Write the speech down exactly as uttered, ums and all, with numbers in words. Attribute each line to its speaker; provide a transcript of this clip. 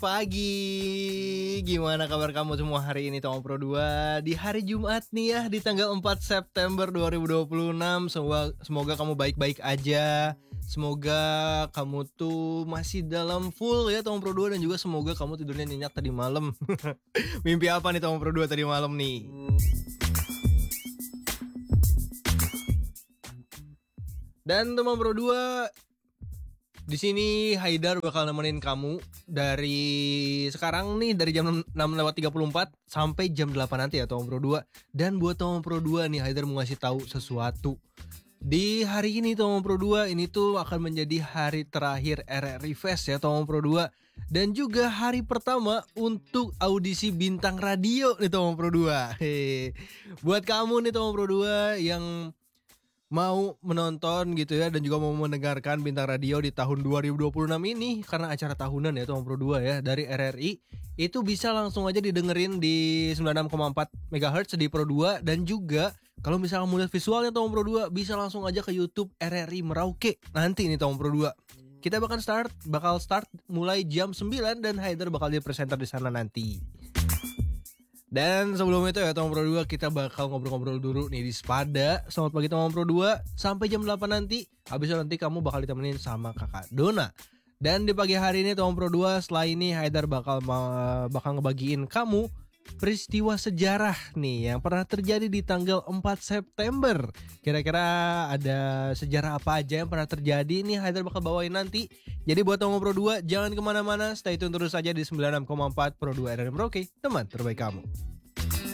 Speaker 1: pagi. Gimana kabar kamu semua hari ini, Tomo Pro dua di hari Jumat nih ya, di tanggal empat September dua ribu dua puluh enam. Semoga, semoga kamu baik-baik aja. Semoga kamu tuh masih dalam full ya Tomo Pro dua, dan juga semoga kamu tidurnya nyenyak tadi malam. Mimpi apa nih Tomo Pro dua tadi malam nih? Dan Tomo Pro dua, di sini Haidar bakal nemenin kamu dari sekarang nih, dari jam enam lewat tiga puluh empat sampai jam delapan nanti ya Tomo Pro dua. Dan buat Tomo Pro dua nih, Haidar mau ngasih tahu sesuatu. Di hari ini Tomo Pro dua ini tuh akan menjadi hari terakhir R R I Fest ya Tomo Pro dua, dan juga hari pertama untuk audisi bintang radio nih Tomo Pro dua. Hehe. Buat kamu nih Tomo Pro dua yang mau menonton gitu ya, dan juga mau mendengarkan bintang radio di tahun dua ribu dua puluh enam ini, karena acara tahunan ya Tomo Pro dua ya dari R R I, itu bisa langsung aja didengerin di sembilan puluh enam koma empat megahertz di Pro dua. Dan juga kalau misalnya mau lihat visualnya Tomo Pro dua, bisa langsung aja ke YouTube R R I Merauke nanti nih Tomo Pro dua. Kita bakal start bakal start mulai jam sembilan, dan Haidar bakal jadi presenter di sana nanti. Dan sebelum itu ya Tomo Pro dua, kita bakal ngobrol-ngobrol dulu nih di Spada. Selamat pagi Tomo Pro dua, sampai jam delapan nanti. Habis itu nanti kamu bakal ditemenin sama Kakak Dona. Dan di pagi hari ini Tomo Pro dua, setelah ini Haidar bakal bakal ngebagiin kamu peristiwa sejarah nih yang pernah terjadi di tanggal empat September. Kira-kira ada sejarah apa aja yang pernah terjadi nih, Haidar bakal bawain nanti. Jadi buat Tomo Pro dua, jangan kemana-mana, stay tune terus saja di sembilan puluh enam koma empat Pro dua R R I Merauke, teman terbaik kamu.